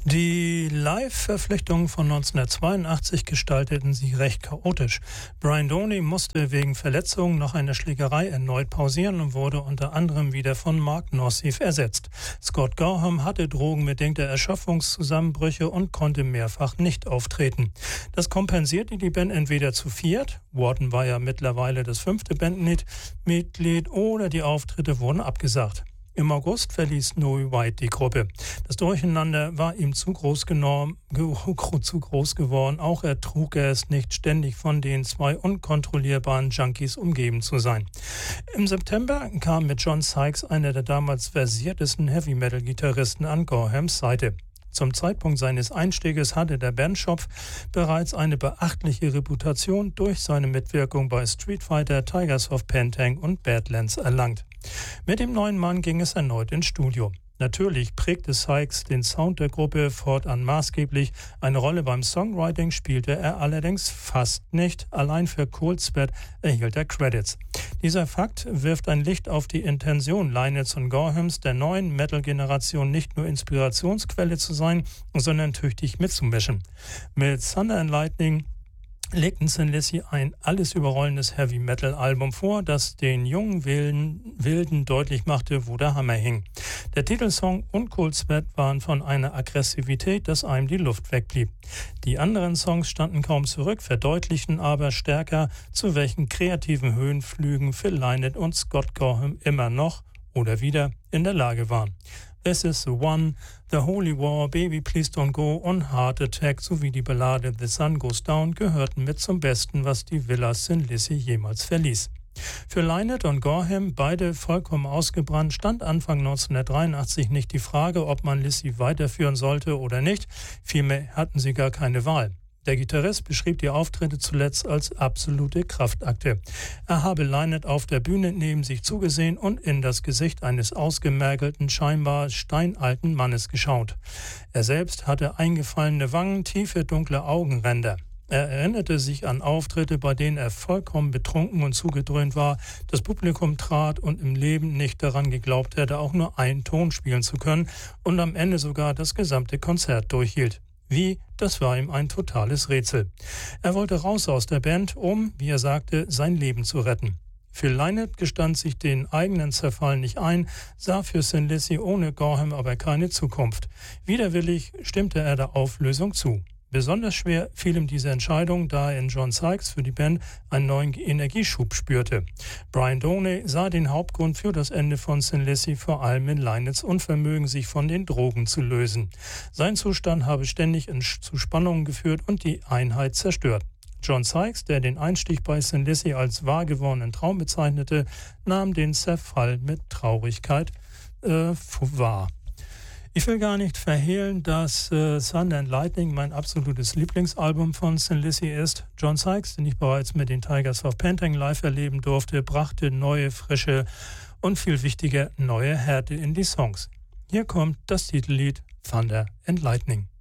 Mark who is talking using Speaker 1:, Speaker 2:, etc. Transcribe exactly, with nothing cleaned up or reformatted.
Speaker 1: Die Live-Verpflichtungen von neunzehnhundertzweiundachtzig gestalteten sie recht chaotisch. Brian Doney musste wegen Verletzungen nach einer Schlägerei erneut pausieren und wurde unter anderem wieder von Mark Nossif ersetzt. Scott Gorham hatte drogenbedingte Erschöpfungszusammenbrüche und konnte mehrfach nicht auftreten. Das kompensierte die Band entweder zu viert, Wharton war ja mittlerweile das fünfte Bandmitglied, oder die Auftritte wurden abgesagt. Im August verließ Noe White die Gruppe. Das Durcheinander war ihm zu groß, genorm, zu groß geworden. Auch ertrug er es nicht, ständig von den zwei unkontrollierbaren Junkies umgeben zu sein. Im September kam mit John Sykes einer der damals versiertesten Heavy-Metal-Gitarristen an Gorhams Seite. Zum Zeitpunkt seines Einstieges hatte der Bandschopf bereits eine beachtliche Reputation durch seine Mitwirkung bei Street Fighter, Tigers of Pantang und Badlands erlangt. Mit dem neuen Mann ging es erneut ins Studio. Natürlich prägte Sykes den Sound der Gruppe fortan maßgeblich. Eine Rolle beim Songwriting spielte er allerdings fast nicht. Allein für Cold Sweat erhielt er Credits. Dieser Fakt wirft ein Licht auf die Intention Lynotts und Gorhams, der neuen Metal-Generation nicht nur Inspirationsquelle zu sein, sondern tüchtig mitzumischen. Mit Thunder and Lightning legten Thin Lizzy ein alles überrollendes Heavy-Metal-Album vor, das den jungen Wilden, Wilden deutlich machte, wo der Hammer hing. Der Titelsong und Cold Sweat waren von einer Aggressivität, dass einem die Luft wegblieb. Die anderen Songs standen kaum zurück, verdeutlichten aber stärker, zu welchen kreativen Höhenflügen Phil Lynott und Scott Gorham immer noch oder wieder in der Lage waren. This is the One, The Holy War, Baby Please Don't Go und Heart Attack sowie die Ballade The Sun Goes Down gehörten mit zum Besten, was die Villa Thin Lizzy jemals verließ. Für Lynott und Gorham, beide vollkommen ausgebrannt, stand Anfang neunzehnhundertdreiundachtzig nicht die Frage, ob man Lizzy weiterführen sollte oder nicht. Vielmehr hatten sie gar keine Wahl. Der Gitarrist beschrieb die Auftritte zuletzt als absolute Kraftakte. Er habe Lynott auf der Bühne neben sich zugesehen und in das Gesicht eines ausgemergelten, scheinbar steinalten Mannes geschaut. Er selbst hatte eingefallene Wangen, tiefe, dunkle Augenränder. Er erinnerte sich an Auftritte, bei denen er vollkommen betrunken und zugedröhnt war, das Publikum trat und im Leben nicht daran geglaubt hätte, auch nur einen Ton spielen zu können und am Ende sogar das gesamte Konzert durchhielt. Wie? Das war ihm ein totales Rätsel. Er wollte raus aus der Band, um, wie er sagte, sein Leben zu retten. Phil Lynott gestand sich den eigenen Zerfall nicht ein, sah für Thin Lizzy ohne Gorham aber keine Zukunft. Widerwillig stimmte er der Auflösung zu. Besonders schwer fiel ihm diese Entscheidung, da er in John Sykes für die Band einen neuen Energieschub spürte. Brian Doney sah den Hauptgrund für das Ende von Thin Lizzy vor allem in Lynotts Unvermögen, sich von den Drogen zu lösen. Sein Zustand habe ständig in, zu Spannungen geführt und die Einheit zerstört. John Sykes, der den Einstieg bei Thin Lizzy als wahr gewordenen Traum bezeichnete, nahm den Zerfall mit Traurigkeit äh, wahr. Ich will gar nicht verhehlen, dass äh, Thunder and Lightning mein absolutes Lieblingsalbum von Thin Lizzy ist. John Sykes, den ich bereits mit den Tigers of Pantang live erleben durfte, brachte neue, frische und viel wichtiger neue Härte in die Songs. Hier kommt das Titellied Thunder and Lightning.